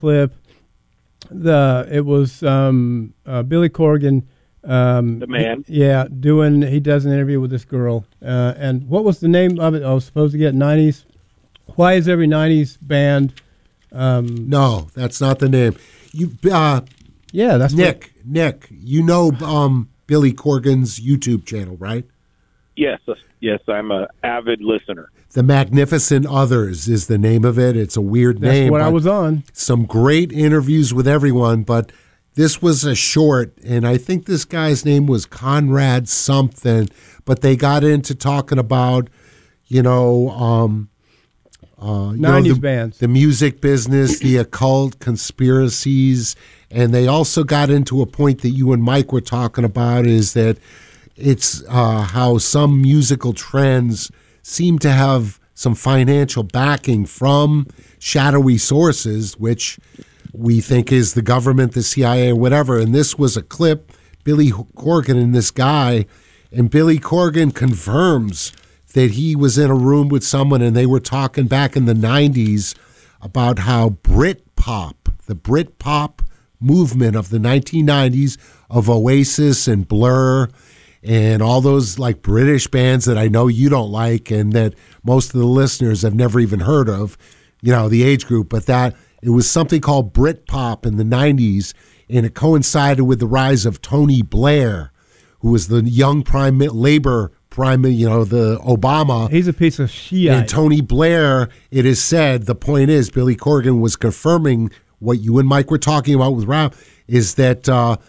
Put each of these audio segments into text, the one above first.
clip. It was Billy Corgan. The man. He does an interview with this girl. And what was the name of it? I was supposed to get 90s. Why is every 90s band? No, that's not the name. That's Nick. You know Billy Corgan's YouTube channel, right? Yes, I'm an avid listener. The Magnificent Others is the name of it. It's a weird name. That's what I was on. Some great interviews with everyone, but this was a short, and I think this guy's name was Conrad something, but they got into talking about, 90s bands. The music business, the occult, conspiracies, and they also got into a point that you and Mike were talking about, is that it's how some musical trends seem to have some financial backing from shadowy sources, which we think is the government, the CIA, or whatever. And this was a clip, Billy Corgan and this guy, and Billy Corgan confirms that he was in a room with someone and they were talking back in the 90s about how Britpop, the Britpop movement of the 1990s of Oasis and Blur and all those like British bands that I know you don't like and that most of the listeners have never even heard of, the age group, but that it was something called Britpop in the 90s, and it coincided with the rise of Tony Blair, who was the young Labor prime, the Obama. He's a piece of shit. And Tony Blair, it is said, the point is, Billy Corgan was confirming what you and Mike were talking about with Rob, is that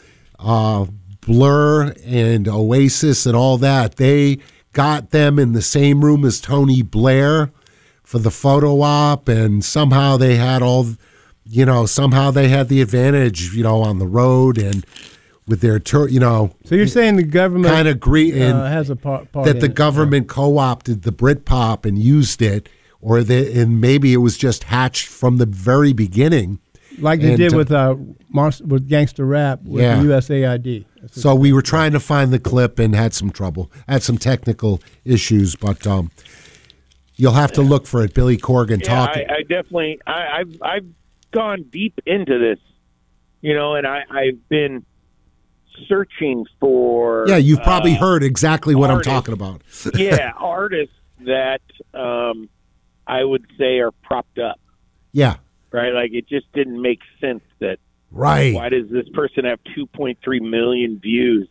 Blur and Oasis and all that, they got them in the same room as Tony Blair for the photo op, and somehow they had somehow they had the advantage, on the road and with their tour, So you're saying the government kind of has a part that the government co-opted the Britpop and used it, and maybe it was just hatched from the very beginning. Like they did with gangster rap with the USAID. So we were trying to find the clip and had some trouble, had some technical issues, but you'll have to look for it. Billy Corgan talking. I definitely, I've gone deep into this, and I've been searching for. Yeah, you've probably heard exactly what I'm talking about. Artists that I would say are propped up. Yeah. Right, like it just didn't make sense that. Right. Why does this person have 2.3 million views?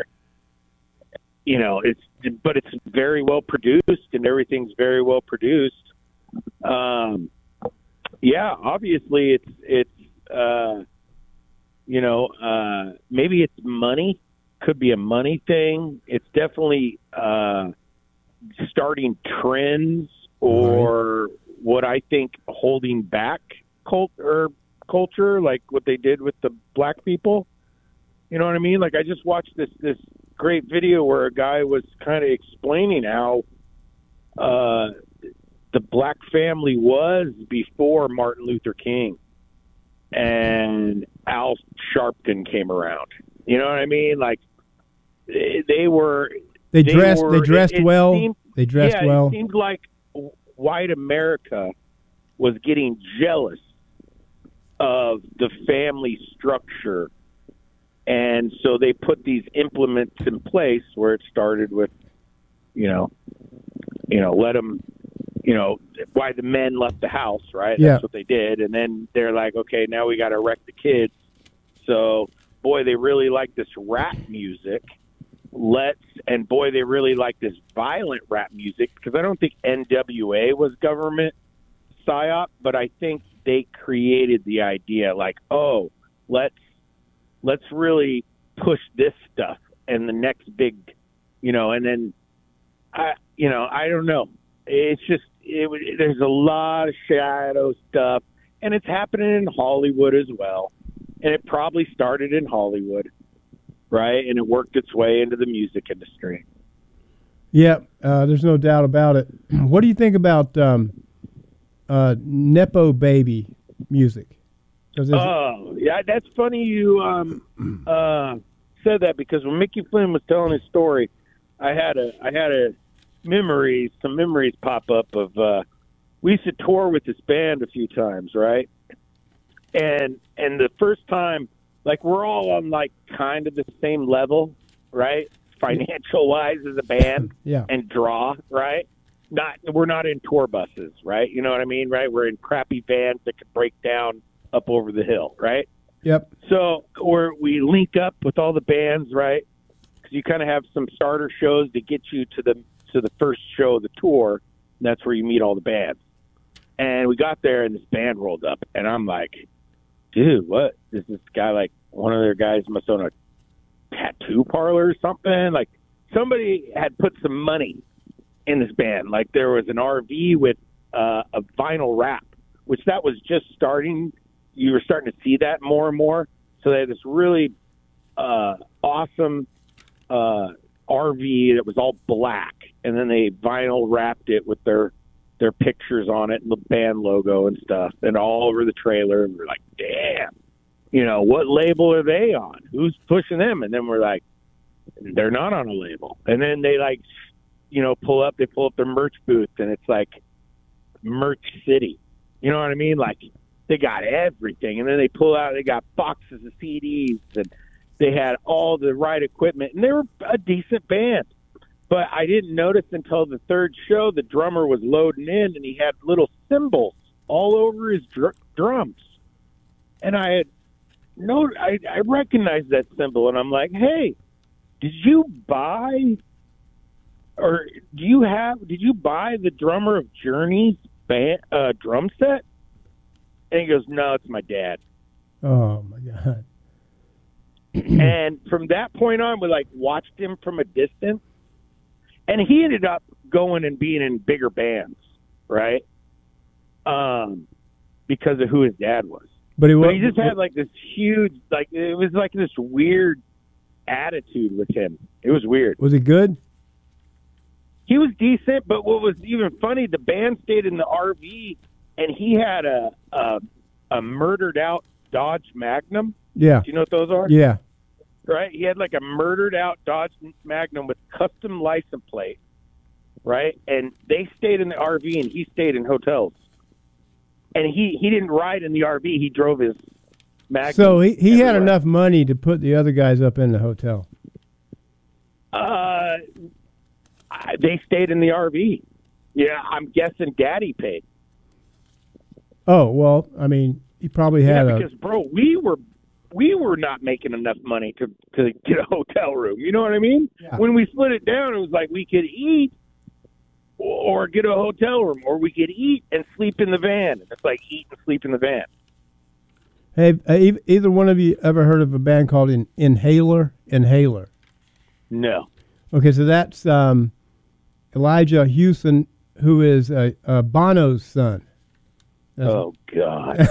But it's very well produced and everything's very well produced. Obviously maybe it's money. Could be a money thing. It's definitely starting trends or what I think holding back culture, like what they did with the black people. You know what I mean? Like I just watched this great video where a guy was kind of explaining how the black family was before Martin Luther King and Al Sharpton came around. You know what I mean? Like they dressed well. It seemed like white America was getting jealous of the family structure, and so they put these implements in place where it started with, let them, why the men left the house, right? Yeah. That's what they did, and then they're like, okay, now we got to wreck the kids. So, boy, they really like this rap music. They really like this violent rap music, because I don't think NWA was government psyop, but I think they created the idea like, oh, let's really push this stuff and the next big, and then I don't know. It's just there's a lot of shadow stuff, and it's happening in Hollywood as well, and it probably started in Hollywood, right? And it worked its way into the music industry. Yeah, there's no doubt about it. What do you think about Nepo Baby music? Oh, yeah, that's funny you said that, because when Mickey Flynn was telling his story, I had some memories pop up of we used to tour with this band a few times, right? And the first time, like, we're all on like kind of the same level, right? Financial wise as a band, Yeah. and draw, right? We're not in tour buses, right? You know what I mean, right? We're in crappy vans that can break down up over the hill, right? Yep. So we link up with all the bands, right? Because you kind of have some starter shows to get you to the first show of the tour. And that's where you meet all the bands. And we got there, and this band rolled up, and I'm like, dude, what? Is this guy, like, one of their guys must own a tattoo parlor or something? Like, somebody had put some money in this band. Like, there was an RV with a vinyl wrap, which that was just starting. You were starting to see that more and more. So they had this really awesome RV that was all black, and then they vinyl wrapped it with their pictures on it and the band logo and stuff, and all over the trailer. And we're like, damn, you know, what label are they on? Who's pushing them? And then we're like, they're not on a label. And then they, like, you know, pull up their merch booth, and it's like Merch City. You know what I mean? Like, they got everything. And then they pull out, they got boxes of CDs, and they had all the right equipment, and they were a decent band. But I didn't notice until the third show the drummer was loading in, and he had little cymbals all over his drums. And I recognized that cymbal, and I'm like, hey, did you buy the drummer of Journey's band drum set? And he goes, no, it's my dad. Oh my God. And from that point on, we, like, watched him from a distance. And he ended up going and being in bigger bands, right? Because of who his dad was. But he just had, like, this huge, like, it was like this weird attitude with him. It was weird. Was he good? He was decent, but what was even funny, the band stayed in the RV, and he had a murdered out Dodge Magnum. Yeah. Do you know what those are? Yeah. Right? He had, like, a murdered out Dodge Magnum with custom license plate, right? And they stayed in the RV, and he stayed in hotels. And he didn't ride in the RV. He drove his Magnum. So he everywhere. had enough money to put the other guys up in the hotel. They stayed in the RV. Yeah, I'm guessing Daddy paid. Oh, well, I mean, he probably had because, bro, we were not making enough money to get a hotel room. You know what I mean? Yeah. When we split it down, it was like we could eat or get a hotel room, or we could eat and sleep in the van. And it's like eat and sleep in the van. Hey, either one of you ever heard of a band called Inhaler? No. Okay, so that's Elijah Houston, who is Bono's son. Oh, God.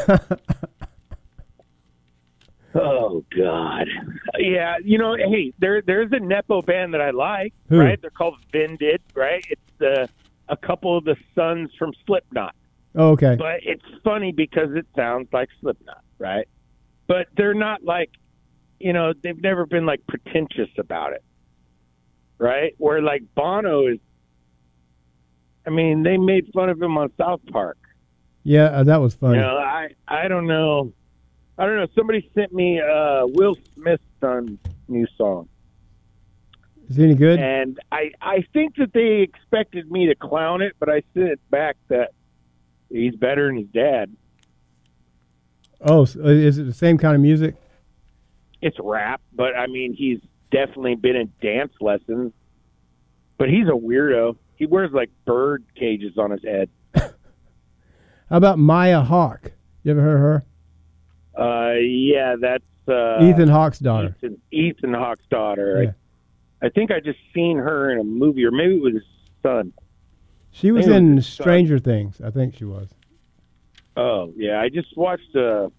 Oh, God. Yeah, you know, hey, there's a Nepo band that I like, Who? right? They're called Vendid, right? It's a couple of the sons from Slipknot. Oh, okay. But it's funny because it sounds like Slipknot, right? But they're not like, you know, they've never been, like, pretentious about it, right? Where, like, Bono is, I mean, they made fun of him on South Park. Yeah, that was funny. You know, I don't know. I don't know. Somebody sent me Will Smith's new song. Is he any good? And I think that they expected me to clown it, but I sent back that he's better than his dad. Oh, so is it the same kind of music? It's rap, but, I mean, he's definitely been in dance lessons. But he's a weirdo. He wears, like, bird cages on his head. How about Maya Hawke? You ever heard of her? Yeah, that's Ethan Hawke's daughter. Ethan Hawke's daughter. Yeah. I think I just seen her in a movie, or maybe it was his son. She was Maybe it in was his son. Stranger Things. I think she was. Oh, yeah. I just watched a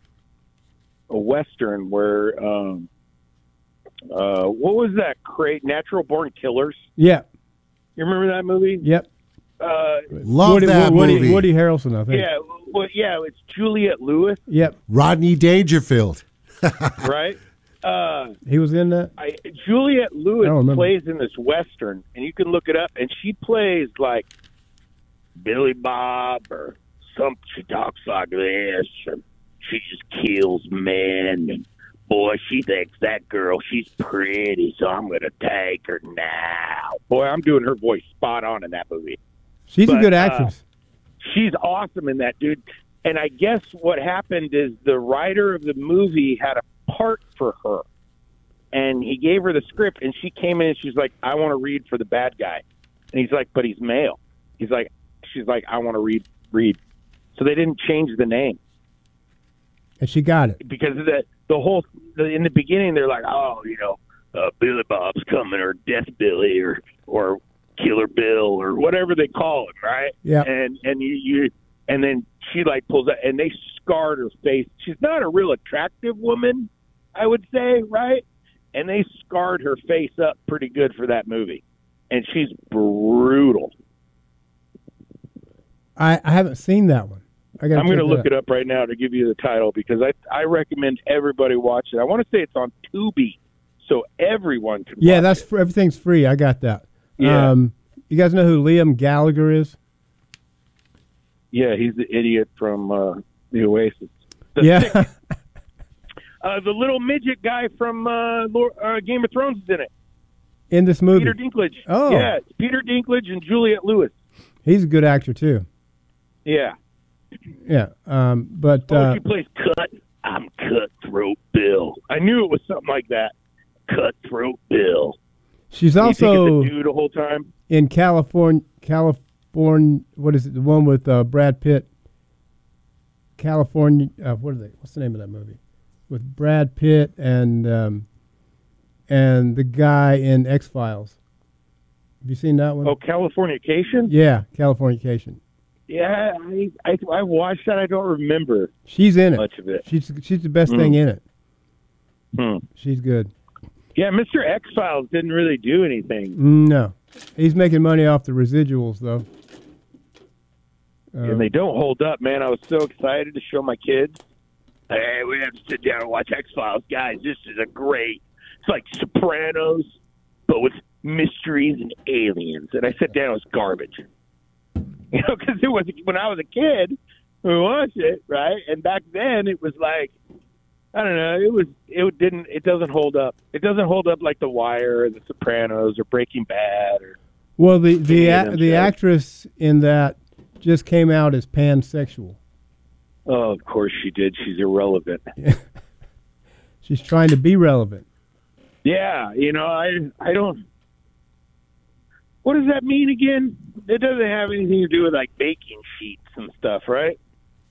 Western where, what was that? Natural Born Killers? Yeah. You remember that movie? Yep. Love that movie. Woody Harrelson, I think. Yeah. Well, yeah, it's Juliette Lewis, Yep. Rodney Dangerfield. right? He was in that? Juliette I don't Lewis remember. plays in this Western, and you can look it up, and she plays like Billy Bob, or she talks like this, or she just kills men. And boy, she thinks that girl, she's pretty, so I'm going to take her now. Boy, I'm doing her voice spot on in that movie. She's a good actress. She's awesome in that, dude. And I guess what happened is the writer of the movie had a part for her. And he gave her the script, and she came in and she's like, I want to read for the bad guy. And he's like, but he's male. She's like, I want to read. So they didn't change the name. And she got it. Because of in the beginning, they're like, oh, Billy Bob's coming, or Death Billy, or Killer Bill, or whatever they call him, right? Yeah. And then she like pulls out, and they scarred her face. She's not a real attractive woman, I would say, right? And they scarred her face up pretty good for that movie. And she's brutal. I haven't seen that one. I'm going to look it up right now to give you the title, because I recommend everybody watch it. I want to say it's on Tubi, so everyone can watch it. Everything's free. I got that. Yeah. You guys know who Liam Gallagher is? Yeah, he's the idiot from the Oasis. The little midget guy from Game of Thrones is in it. In this movie? Peter Dinklage. Oh. Yeah, it's Peter Dinklage and Juliette Lewis. He's a good actor, too. Yeah. Yeah. She plays Cut. I'm Cutthroat Bill. I knew it was something like that. Cutthroat Bill. She's also dude the whole time in California. What is it? The one with Brad Pitt. California. What's the name of that movie? With Brad Pitt and the guy in X-Files. Have you seen that one? Oh, Californication? Yeah, Californication. Yeah, I watched that. I don't remember. She's in it. Much of it. She's the best thing in it. Hmm. She's good. Yeah, Mr. X-Files didn't really do anything. No. He's making money off the residuals, though. And they don't hold up, man. I was so excited to show my kids. Hey, we have to sit down and watch X-Files. Guys, this is it's like Sopranos, but with mysteries and aliens. And I sat down, it was garbage. Because it was, when I was a kid, we watched it, right? And back then, it was like, I don't know, it doesn't hold up. It doesn't hold up like The Wire or The Sopranos or Breaking Bad. Well, the actress in that just came out as pansexual. Oh, of course she did. She's irrelevant. She's trying to be relevant. Yeah, I don't. What does that mean again? It doesn't have anything to do with like baking sheets and stuff, right?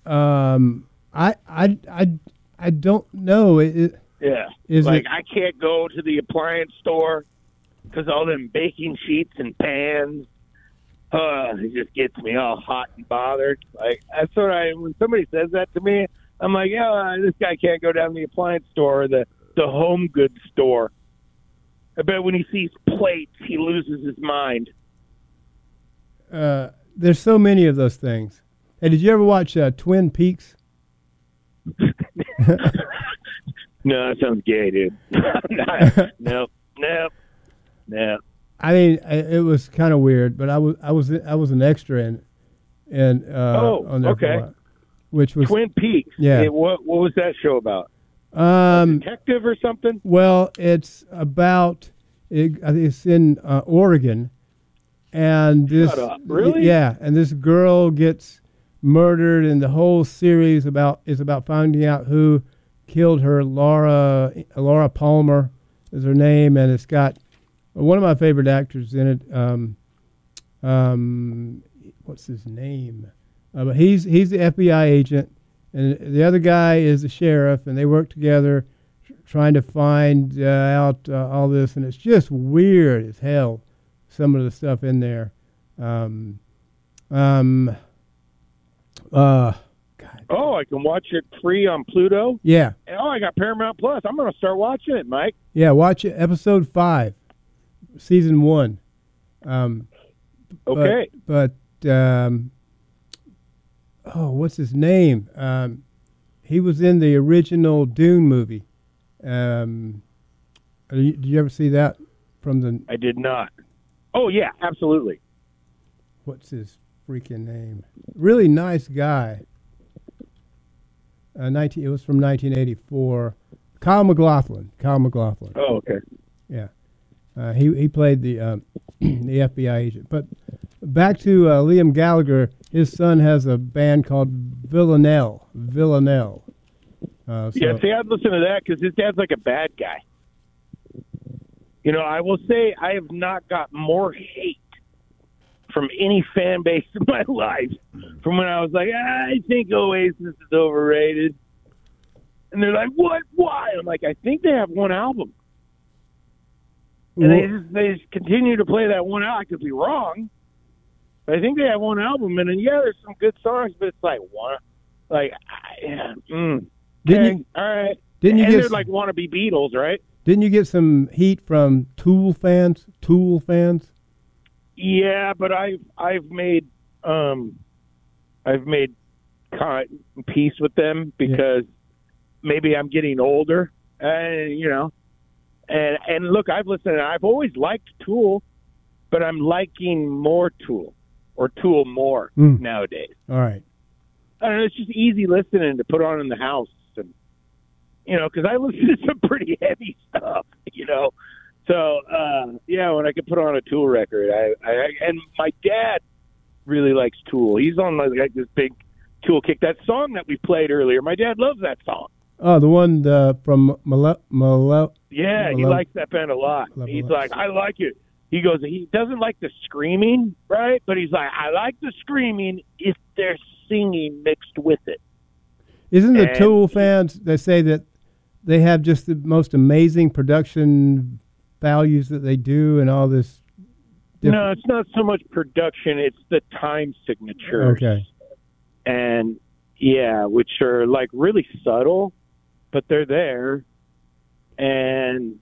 I don't know. Yeah. I can't go to the appliance store because all them baking sheets and pans. It just gets me all hot and bothered. Like that's what when somebody says that to me, I'm like, yeah, this guy can't go down to the appliance store or the home goods store. I bet when he sees plates, he loses his mind. There's so many of those things. Hey, did you ever watch Twin Peaks? No, that sounds gay, dude. No. I mean, it was kind of weird, but I was an extra on there for a while, which was Twin Peaks. Yeah. What was that show about? Detective or something? Well, it's about I think it's in Oregon, and this Shut up. Really? Yeah, and this girl gets murdered, and the whole series is about finding out who killed her. Laura Palmer is her name, and it's got one of my favorite actors in it. What's his name? But he's the FBI agent, and the other guy is the sheriff, and they work together trying to find out all this, and it's just weird as hell, some of the stuff in there. Oh, I can watch it free on Pluto? Yeah. Oh, I got Paramount Plus. I'm going to start watching it, Mike. Yeah, watch it, episode 5, season 1. Okay. But what's his name? He was in the original Dune movie. Did you ever see that? I did not. Oh, yeah, absolutely. What's his freaking name? Really nice guy. It was from 1984. Kyle McLaughlin. Oh, okay. Yeah, he played the the FBI agent. But back to Liam Gallagher. His son has a band called Villanelle. Yeah, see, I'd listen to that because his dad's like a bad guy. You know, I will say I have not got more hate from any fan base in my life from when I was like, I think Oasis is overrated. And they're like, what? Why? I'm like, I think they have one album. And they just continue to play that one album. I could be wrong. But I think they have one album. And then, yeah, there's some good songs, but it's like, what? Like, yeah, okay, all right. Didn't you and get they're like wannabe Beatles, right? Didn't you get some heat from Tool fans? Yeah, but I've made peace with them because maybe I'm getting older, you know. And look, I've listened. I've always liked Tool, but I'm liking more Tool or Tool more nowadays. All right. I don't know, it's just easy listening to put on in the house, and you know, because I listen to some pretty heavy stuff, you know. So yeah, when I can put on a Tool record, I and my dad really likes Tool. He's on like this big Tool kick. That song that we played earlier, my dad loves that song. Oh, the one from Yeah, he likes that band a lot. He's like, I like it. He goes, he doesn't like the screaming, right? But he's like, I like the screaming if there's singing mixed with it. Isn't the Tool fans, they say that they have just the most amazing production values that they do and all this? No, it's not so much production. It's the time signatures. Okay. And, yeah, which are, like, really subtle, but they're there. And,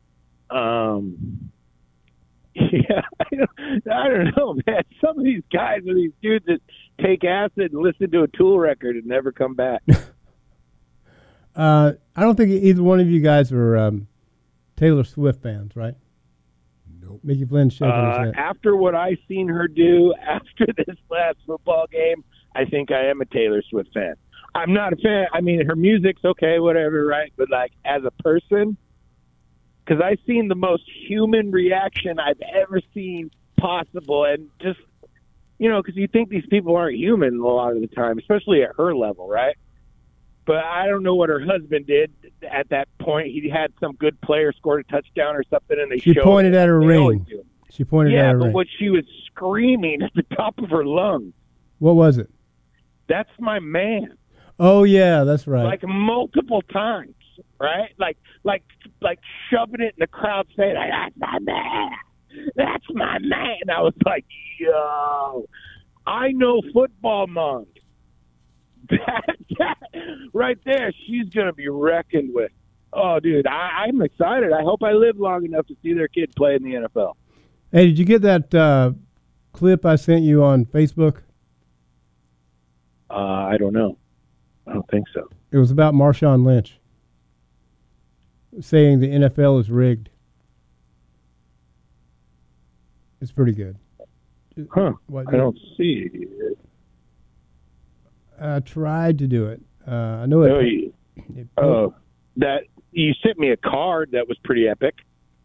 yeah, I don't know, man. Some of these guys are these dudes that take acid and listen to a Tool record and never come back. I don't think either one of you guys are Taylor Swift fans, right? Nope. Mickey Flynn shaking his head. After what I seen her do after this last football game, I think I am a Taylor Swift fan. I'm not a fan. I mean, her music's okay, whatever, right? But, like, as a person, because I've seen the most human reaction I've ever seen possible. And just, you know, because you think these people aren't human a lot of the time, especially at her level, right? But I don't know what her husband did at that point. He had some good player scored a touchdown or something, and She pointed at her ring. She pointed at her ring. Yeah, but what she was screaming at the top of her lungs. What was it? That's my man. Oh, yeah, that's right. Like multiple times, right? Like shoving it in the crowd's face. Like, that's my man. That's my man. I was like, yo, I know football moms. That right there, she's going to be reckoned with. Oh, dude, I'm excited. I hope I live long enough to see their kid play in the NFL. Hey, did you get that clip I sent you on Facebook? I don't know. I don't think so. It was about Marshawn Lynch saying the NFL is rigged. It's pretty good. Huh. I don't see it. I tried to do it. I know it. That you sent me a card that was pretty epic.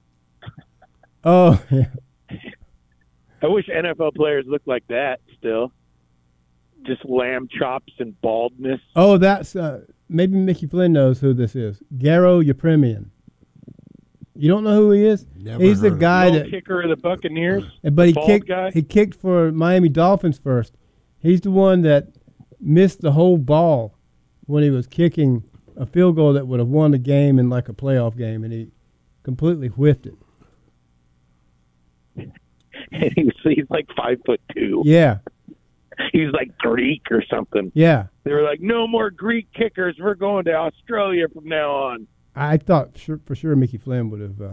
Oh, yeah. I wish NFL players looked like that still. Just lamb chops and baldness. Oh, that's maybe Mickey Flynn knows who this is. Garo Yepremian. You don't know who he is? Never He's the heard guy that kicker of the Buccaneers. But he he kicked for Miami Dolphins first. He's the one that missed the whole ball when he was kicking a field goal that would have won the game in like a playoff game, and he completely whiffed it. And he's like 5'2". Yeah. He was like Greek or something. Yeah. They were like, no more Greek kickers. We're going to Australia from now on. I thought for sure Mickey Flynn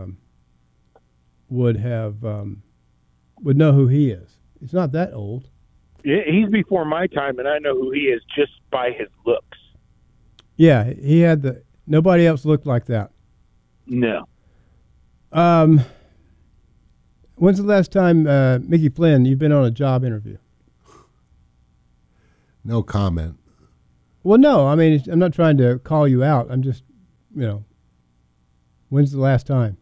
would know who he is. He's not that old. Yeah, he's before my time, and I know who he is just by his looks. Yeah, he had nobody else looked like that. No. When's the last time, Mickey Flynn, you've been on a job interview? No comment. Well, no, I mean, I'm not trying to call you out. I'm just, when's the last time?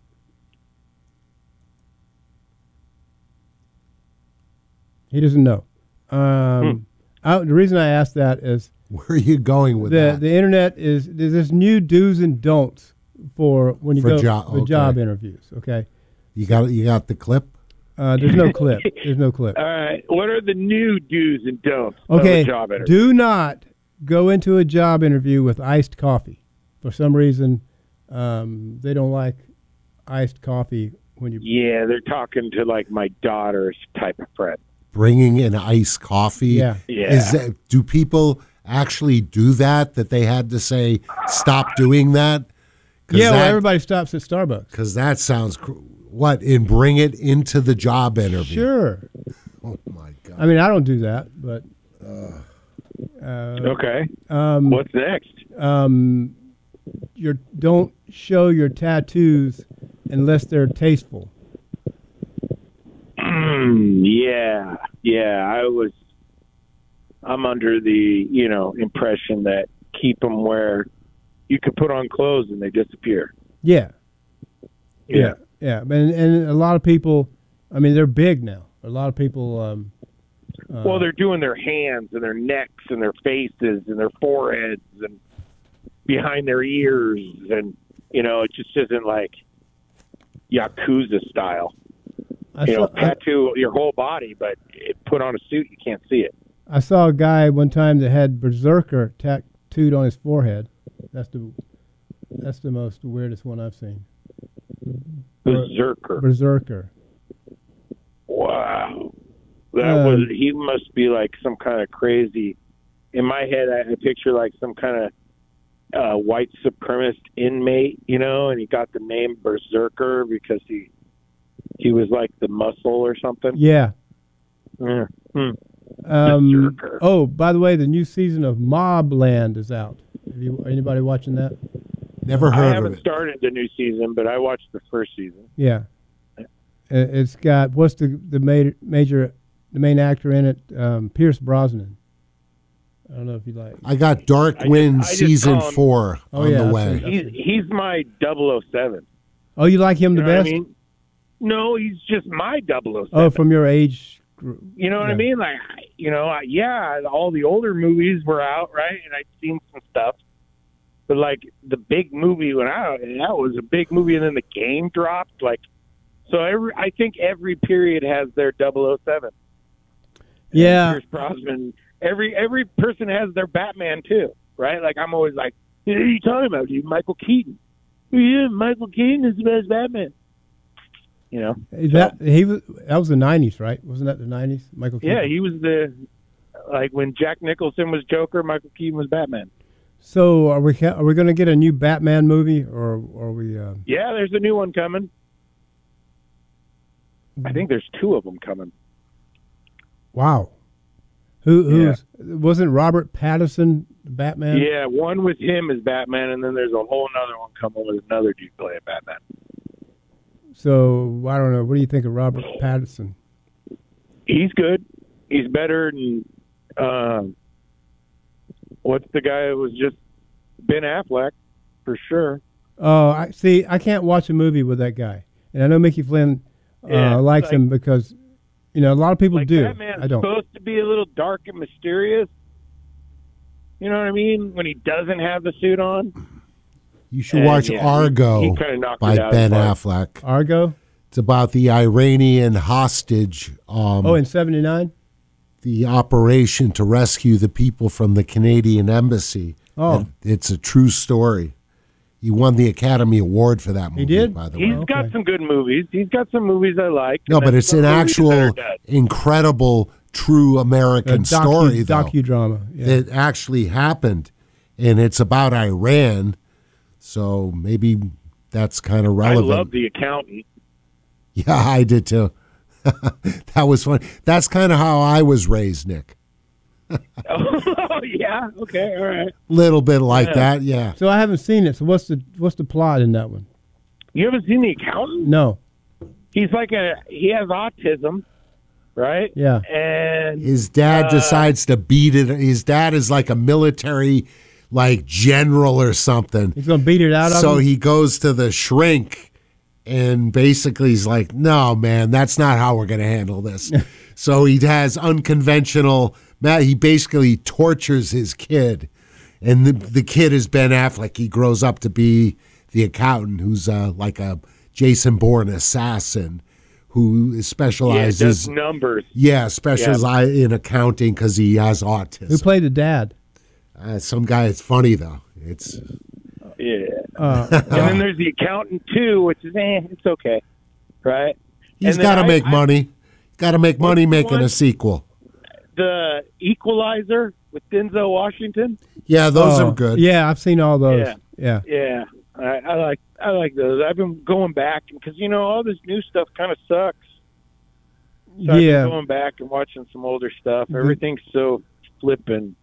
He doesn't know. The reason I asked that is Where are you going with that? the internet there's this new do's and don'ts for when you For go okay. for job interviews. Okay, You got the clip? there's no clip. There's no clip. All right. What are the new do's and don'ts of Okay, a job interview? do not go into a job interview with iced coffee. For some reason, they don't like iced coffee when you. Yeah, they're talking to like my daughter's type of friend. Bringing in iced coffee. Yeah. Yeah. Do people actually do that they had to say, stop doing that? Yeah, well, everybody stops at Starbucks. Because that sounds, and bring it into the job interview. Sure. Oh, my God. I mean, I don't do that, but. Okay. What's next? Don't show your tattoos unless they're tasteful. Yeah. I'm under the, impression that keep them where you can put on clothes and they disappear. Yeah. And a lot of people, I mean, they're big now. A lot of people. Well, they're doing their hands and their necks and their faces and their foreheads and behind their ears. And, it just isn't like Yakuza style. Tattoo your whole body, but put on a suit, you can't see it. I saw a guy one time that had Berserker tattooed on his forehead. That's the most weirdest one I've seen. Berserker. Wow. He must be like some kind of crazy. In my head, I picture like some kind of white supremacist inmate, and he got the name Berserker because he was like the muscle or something. Yeah. Berserker. Oh, by the way, the new season of Mobland is out. Anybody watching that? Never heard of it. I haven't started the new season, but I watched the first season. Yeah. It's got the main actor in it, Pierce Brosnan. I don't know if you like. I got Dark Wind season 4 on the way. He's my 007. Oh, you like him the best? I mean? No, he's just my 007. Oh, from your age group. You know what I mean? Like, all the older movies were out, right? And I'd seen some stuff. But, like, the big movie went out, and that was a big movie, and then the game dropped. Like, so I think every period has their 007. Yeah. Pierce Brosnan. Every person has their Batman, too, right? Like, I'm always like, what are you talking about, dude? Michael Keaton. Yeah, Michael Keaton is the best Batman. That was the 90s, right? Wasn't that the 90s? Michael Keaton? Yeah, he was when Jack Nicholson was Joker, Michael Keaton was Batman. So are we going to get a new Batman movie, or are we? Yeah, there's a new one coming. I think there's 2 of them coming. Wow. Wasn't Robert Pattinson Batman? Yeah, one with him as Batman, and then there's a whole other one coming with another dude playing Batman. So I don't know. What do you think of Robert Pattinson? He's good. He's better than what's the guy that was just Ben Affleck, for sure. Oh, I can't watch a movie with that guy, and I know Mickey Flynn likes him because a lot of people do. Batman's I don't. Supposed to be a little dark and mysterious. You know what I mean? When he doesn't have the suit on. You should watch Argo by Ben Affleck. Argo? It's about the Iranian hostage. In 79? The operation to rescue the people from the Canadian embassy. Oh. And it's a true story. He won the Academy Award for that movie, He did? by the way. He's got some good movies. He's got some movies I like. No, but it's an actual incredible, true American story, though. Docudrama. Yeah. That actually happened. And it's about Iran. So maybe that's kind of relevant. I love The Accountant. Yeah, I did too. That was fun. That's kind of how I was raised, Nick. Oh, yeah. Okay. All right. Little bit like that, yeah. So I haven't seen it. So what's the plot in that one? You haven't seen The Accountant? No. He has autism, right? Yeah. And His dad decides to beat it. His dad is like a military, like general or something. He's going to beat it out of So him? he goes to the shrink and basically he's like, no, man, that's not how we're going to handle this. So he has unconventional, he basically tortures his kid. And the kid is Ben Affleck. He grows up to be the accountant who's like a Jason Bourne assassin who specializes. does numbers. Yeah, specializes in accounting because he has autism. Who played the dad? Some guy. It's funny though. It's Yeah. And then there's the accountant too, which is it's okay, right? he's And then got to I- make I- money. Got to make money making one? a sequel. The Equalizer with Denzel Washington. Yeah, those are good. Yeah, I've seen all those. Yeah. Yeah. Yeah, I like those. I've been going back because all this new stuff kind of sucks. So I've Yeah. been going back and watching some older stuff. Everything's so flippin'.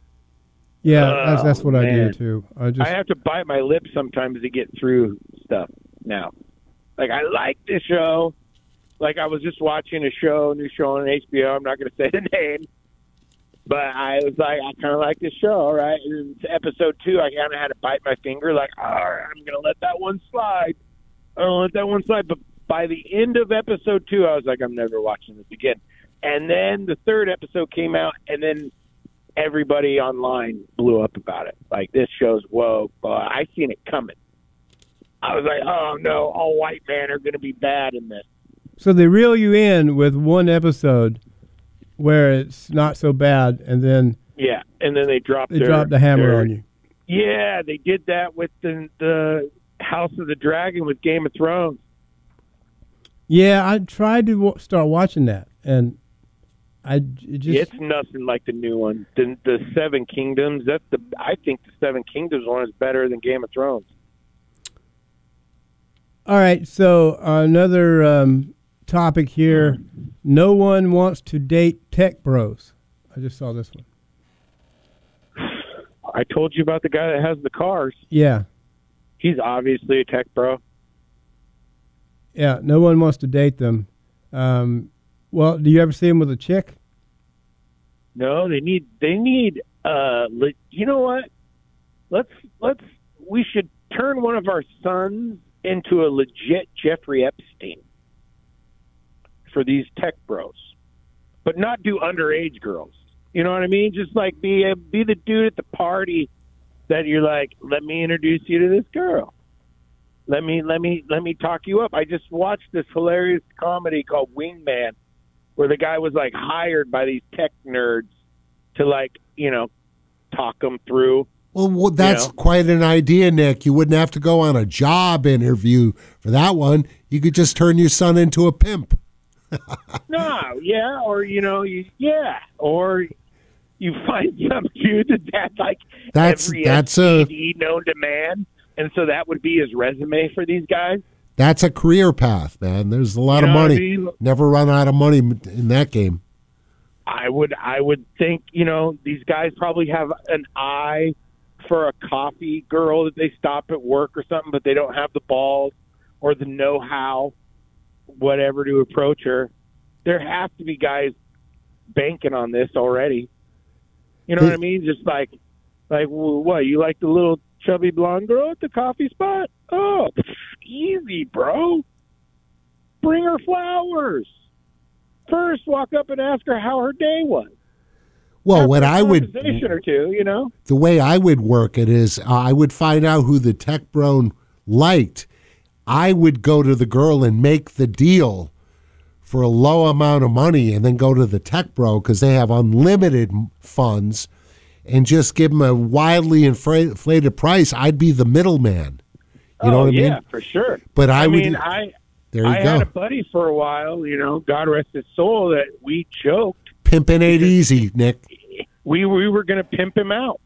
Yeah, that's what I do man. too. I have to bite my lip sometimes to get through stuff now. Like, I like this show. Like, I was just watching a new show on HBO. I'm not going to say the name. But I was like, I kind of like this show, all right? And it's episode 2, I kind of had to bite my finger, like, all right, I'm going to let that one slide. I'm going to let that one slide. But by the end of episode 2, I was like, I'm never watching this again. And then the 3rd episode came out, and then everybody online blew up about it. Like, this show's woke. I seen it coming. I was like, oh, no, all white men are going to be bad in this. So they reel you in with one episode where it's not so bad, and then Yeah, and then they dropped the hammer on you. Yeah, they did that with the House of the Dragon with Game of Thrones. Yeah, I tried to start watching that, and it just It's nothing like the new one. The Seven Kingdoms. I think the Seven Kingdoms one is better than Game of Thrones. All right. So another topic here: no one wants to date tech bros. I just saw this one. I told you about the guy that has the cars. Yeah, He's obviously a tech bro. yeah. No one wants to date them. Well, do you ever see them with a chick? No, they need. You know what? We should turn one of our sons into a legit Jeffrey Epstein for these tech bros, but not do underage girls. You know what I mean? Just like be the dude at the party that you're like, let me introduce you to this girl. Let me talk you up. I just watched this hilarious comedy called Wingman, where the guy was like hired by these tech nerds to talk them through. Well, that's quite an idea, Nick. You wouldn't have to go on a job interview for that one. You could just turn your son into a pimp. No, yeah, or or you find some dude that's like every STD known to man, and so that would be his resume for these guys. That's a career path, man. There's a lot of know what I money. mean? Never run out of money in that game. I would think these guys probably have an eye for a coffee girl that they stop at work or something, but they don't have the balls or the know-how, whatever, to approach her. There have to be guys banking on this already. You know what I mean? Just like, well, what, you like the little chubby blonde girl at the coffee spot? Oh, easy, bro. Bring her flowers. First, walk up and ask her how her day was. Well, After what a I would, conversation or two, the way I would work it is I would find out who the tech bro liked. I would go to the girl and make the deal for a low amount of money and then go to the tech bro because they have unlimited funds and just give them a wildly inflated price. I'd be the middleman. You know what I mean? Yeah, for sure. But I would. mean, There you I go. had a buddy for a while, God rest his soul, that we joked. Pimping ain't easy, Nick. We were going to pimp him out.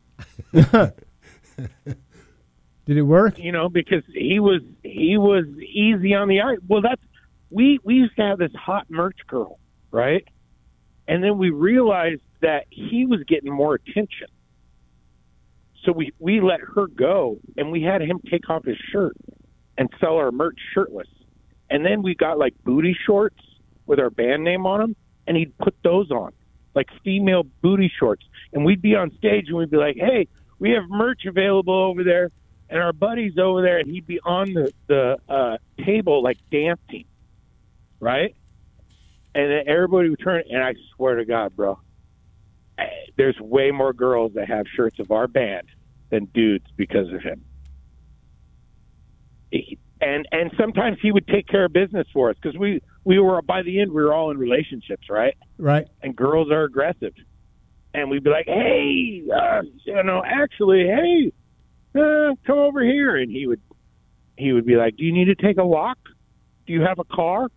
Did it work? Because he was easy on the eye. Well, we used to have this hot merch girl, right? And then we realized that he was getting more attention. So we let her go, and we had him take off his shirt and sell our merch shirtless. And then we got like booty shorts with our band name on them. and he'd put those on, like female booty shorts. And we'd be on stage and we'd be like, hey, we have merch available over there, and our buddy's over there, and he'd be on the table like dancing, right? And then everybody would turn, and I swear to God, bro, there's way more girls that have shirts of our band than dudes because of him. And sometimes he would take care of business for us because we were, by the end, we were all in relationships, right? Right. And girls are aggressive. And we'd be like, hey, actually, hey, come over here. And he would be like, do you need to take a walk? Do you have a car?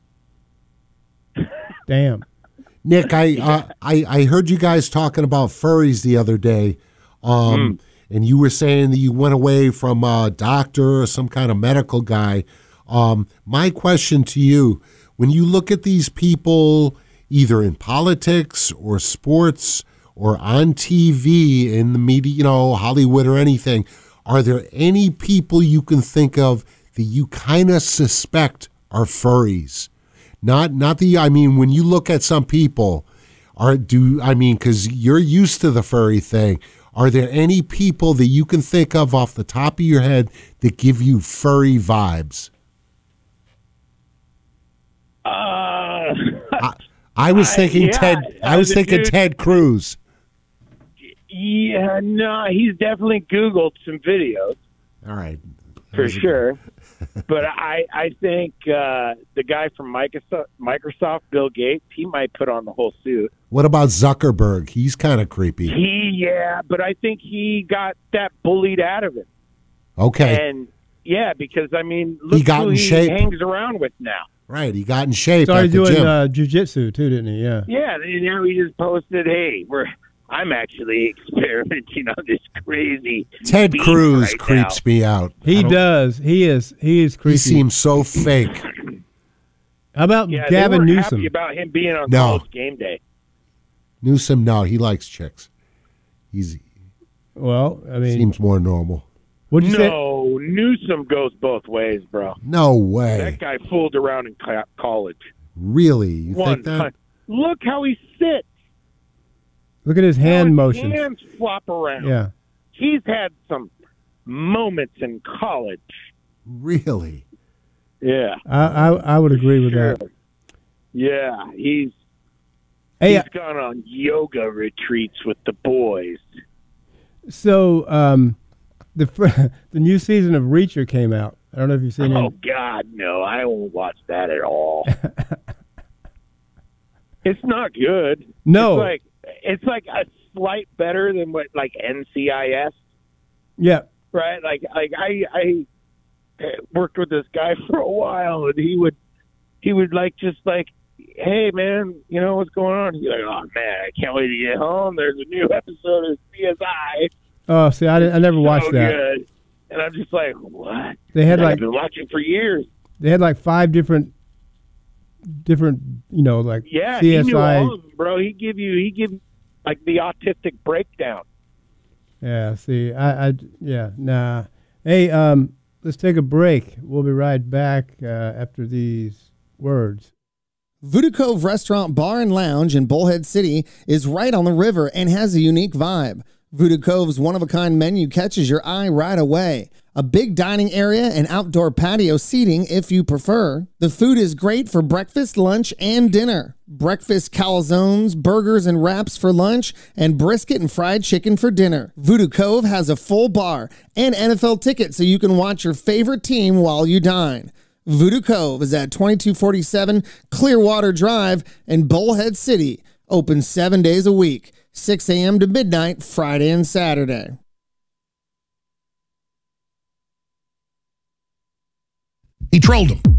Damn. Nick, I heard you guys talking about furries the other day, and you were saying that you went away from a doctor or some kind of medical guy. My question to you, when you look at these people either in politics or sports or on TV, in the media, Hollywood or anything, are there any people you can think of that you kind of suspect are furries? Not the, I mean, when you look at some people, because you're used to the furry thing, are there any people that you can think of off the top of your head that give you furry vibes? I was thinking Ted. I was thinking Ted Cruz. Yeah, no, he's definitely Googled some videos. All right, for sure. But I think the guy from Microsoft, Bill Gates, he might put on the whole suit. What about Zuckerberg? He's kind of creepy. But I think he got that bullied out of it. Okay. And yeah, because I mean, look he got who in shape. Hangs around with now. Right, he got in shape. Started doing gym. jiu-jitsu too, didn't he? Yeah. Yeah, and now he just posted, "Hey, I'm actually experimenting on this crazy." Ted Cruz right creeps now. me out. He does. He is creepy. He seems so fake. How about Gavin Gavin Newsom? Newsom? Happy about him being on College Game Day. Newsom, no, he likes chicks. Well, I mean, seems more normal. What'd you say? No, Newsom goes both ways, bro. No way. That guy fooled around in college. Really? You think that? Look how he sits. Look at his hand motions. His hands flop around. Yeah. He's had some moments in college. Really? Yeah. I would agree with that. Yeah, he's gone on yoga retreats with the boys. So, the new season of Reacher came out. I don't know if you've seen it. Oh God, no! I won't watch that at all. It's not good. No, it's like a slight better than what like NCIS. Yeah. Right. Like I worked with this guy for a while, and he would just like, hey man, what's going on? He'd be like, oh man, I can't wait to get home. There's a new episode of CSI. Oh, see, I never watched that. Good. And I'm just like, what? I've been watching for years. They had like 5 different, like yeah, CSI. He knew all of them, bro. He give you like the autistic breakdown. Yeah. See, nah. Hey, let's take a break. We'll be right back after these words. Voodoo Cove Restaurant, Bar, and Lounge in Bullhead City is right on the river and has a unique vibe. Voodoo Cove's one-of-a-kind menu catches your eye right away. A big dining area and outdoor patio seating if you prefer. The food is great for breakfast, lunch, and dinner. Breakfast calzones, burgers, and wraps for lunch, and brisket and fried chicken for dinner. Voodoo Cove has a full bar and NFL tickets so you can watch your favorite team while you dine. Voodoo Cove is at 2247 Clearwater Drive in Bullhead City. Open 7 days a week, 6 a.m. to midnight, Friday and Saturday. He trolled him.